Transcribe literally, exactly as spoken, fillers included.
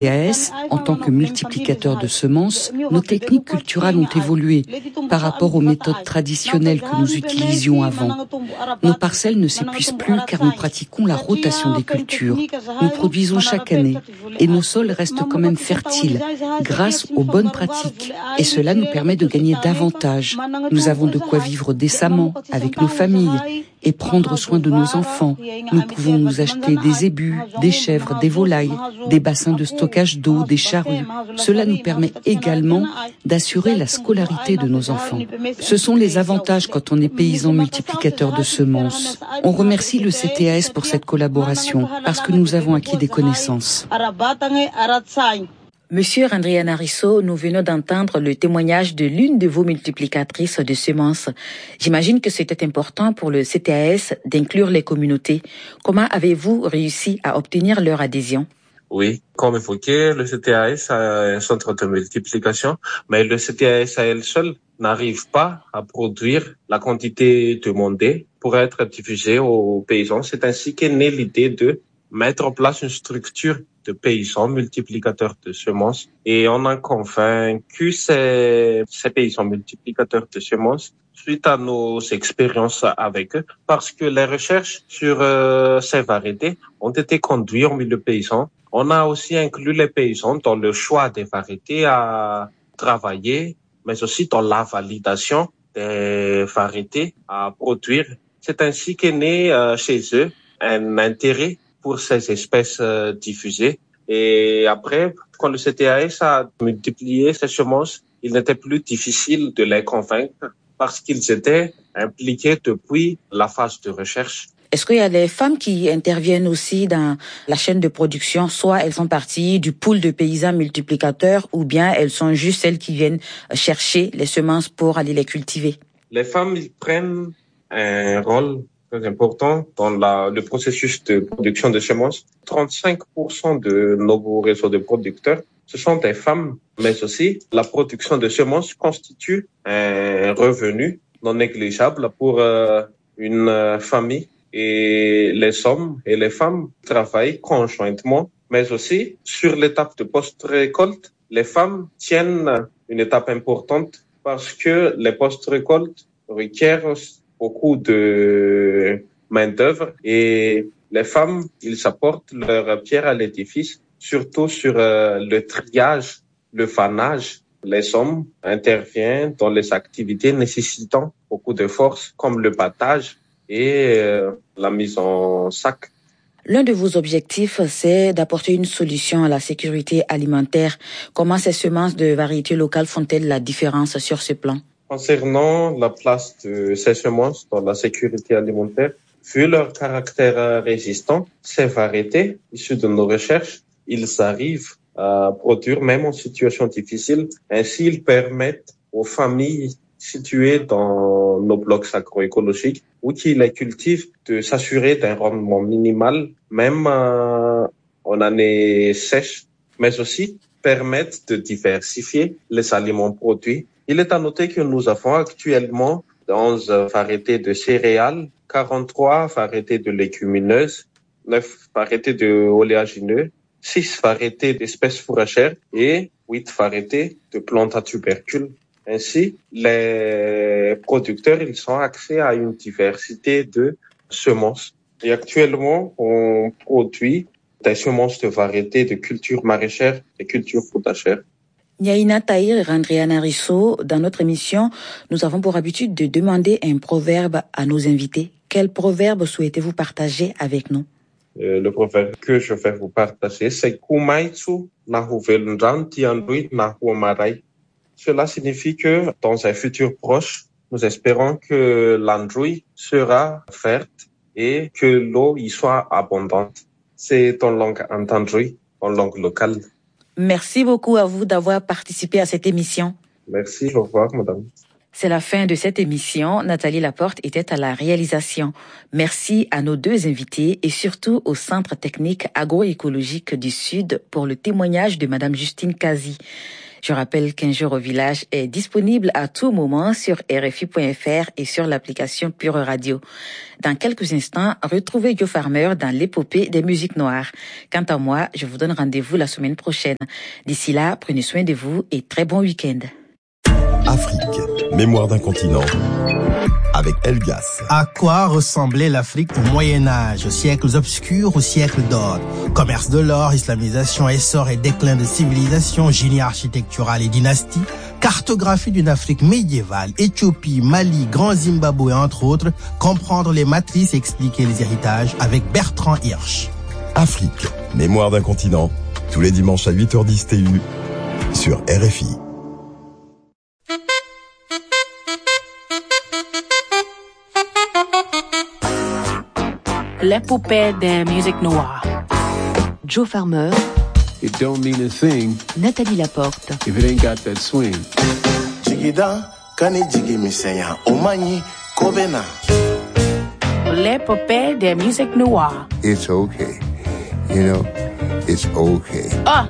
C A S, en tant que multiplicateur de semences, nos techniques culturales ont évolué par rapport aux méthodes traditionnelles que nous utilisions avant. Nos parcelles ne s'épuisent plus car nous pratiquons la rotation des cultures. Nous produisons chaque année et nos sols restent quand même fertiles grâce aux bonnes pratiques et cela nous permet de gagner davantage. Nous avons de quoi vivre décemment avec nos familles et prendre soin de nos enfants. Nous pouvons nous acheter des ébus, des chèvres, des volailles, des bassins de stockage d'eau, des charrues. Cela nous permet également d'assurer la scolarité de nos enfants. Ce sont les avantages quand on est paysan multiplicateur de semences. On remercie le C T A S pour cette collaboration parce que nous avons acquis des connaissances. Monsieur Randriana Risso, nous venons d'entendre le témoignage de l'une de vos multiplicatrices de semences. J'imagine que c'était important pour le C T A S d'inclure les communautés. Comment avez-vous réussi à obtenir leur adhésion? Oui, comme évoqué, le C T A S a un centre de multiplication, mais le C T A S à elle seule n'arrive pas à produire la quantité demandée pour être diffusée aux paysans. C'est ainsi qu'est née l'idée de mettre en place une structure de paysans multiplicateurs de semences et on a convaincu ces, ces paysans multiplicateurs de semences suite à nos expériences avec eux parce que les recherches sur euh, ces variétés ont été conduites en milieu paysan. On a aussi inclus les paysans dans le choix des variétés à travailler, mais aussi dans la validation des variétés à produire. C'est ainsi qu'est né euh, chez eux un intérêt pour ces espèces euh, diffusées. Et après, quand le C T A S a multiplié ces semences, il n'était plus difficile de les convaincre parce qu'ils étaient impliqués depuis la phase de recherche. Est-ce qu'il y a des femmes qui interviennent aussi dans la chaîne de production? Soit elles font partie du pool de paysans multiplicateurs ou bien elles sont juste celles qui viennent chercher les semences pour aller les cultiver? Les femmes, ils prennent un rôle très important dans la, le processus de production de semences. trente-cinq pour cent de nos réseaux de producteurs, ce sont des femmes, mais aussi la production de semences constitue un revenu non négligeable pour euh, une famille. Et les hommes et les femmes travaillent conjointement, mais aussi sur l'étape de post-récolte, les femmes tiennent une étape importante parce que les post-récoltes requièrent beaucoup de main-d'œuvre et les femmes, ils apportent leur pierre à l'édifice, surtout sur euh, le triage, le fanage. Les hommes interviennent dans les activités nécessitant beaucoup de force, comme le battage et euh, la mise en sac. L'un de vos objectifs, c'est d'apporter une solution à la sécurité alimentaire. Comment ces semences de variétés locales font-elles la différence sur ce plan? Concernant la place de ces semences dans la sécurité alimentaire, vu leur caractère résistant, ces variétés, issues de nos recherches, ils arrivent à produire même en situation difficile. Ainsi, ils permettent aux familles situées dans nos blocs agroécologiques ou qui les cultivent de s'assurer d'un rendement minimal, même euh, en année sèche, mais aussi permettent de diversifier les aliments produits. Il est à noter que nous avons actuellement onze variétés de céréales, quarante-trois variétés de légumineuses, neuf variétés de oléagineux, six variétés d'espèces fourragères et huit variétés de plantes à tubercules. Ainsi, les producteurs, ils ont accès à une diversité de semences. Et actuellement, on produit des semences de variétés de cultures maraîchères et cultures potagères. Nyaina Tahir et Randriana Risso, dans notre émission, nous avons pour habitude de demander un proverbe à nos invités. Quel proverbe souhaitez-vous partager avec nous? Euh, le proverbe que je vais vous partager, c'est Kumaitsu Nahuvelundran Tiandui Nahuamarai. Cela signifie que dans un futur proche, nous espérons que l'andouille sera verte et que l'eau y soit abondante. C'est en langue entendue, en langue locale. Merci beaucoup à vous d'avoir participé à cette émission. Merci, au revoir, madame. C'est la fin de cette émission. Nathalie Laporte était à la réalisation. Merci à nos deux invités et surtout au Centre technique agroécologique du Sud pour le témoignage de madame Justine Kazi. Je rappelle qu'Un jour au village est disponible à tout moment sur R F I point F R et sur l'application Pure Radio. Dans quelques instants, retrouvez Joe Farmer dans l'épopée des musiques noires. Quant à moi, je vous donne rendez-vous la semaine prochaine. D'ici là, prenez soin de vous et très bon week-end. Afrique, mémoire d'un continent, avec Elgas. À quoi ressemblait l'Afrique au Moyen-Âge, aux siècles obscurs, aux siècles d'or? Commerce de l'or, islamisation, essor et déclin de civilisation, génie architectural et dynastie, cartographie d'une Afrique médiévale, Éthiopie, Mali, Grand Zimbabwe, entre autres, comprendre les matrices et expliquer les héritages avec Bertrand Hirsch. Afrique, mémoire d'un continent, tous les dimanches à huit heures dix T U sur R F I. L'épopée des musiques noires. Joe Farmer. It don't mean a thing. Nathalie Laporte. If it ain't got that swing. Jigida, kani jigi misenya, omani, kobena. L'épopée des musiques noires. It's okay. You know, it's okay. Ah,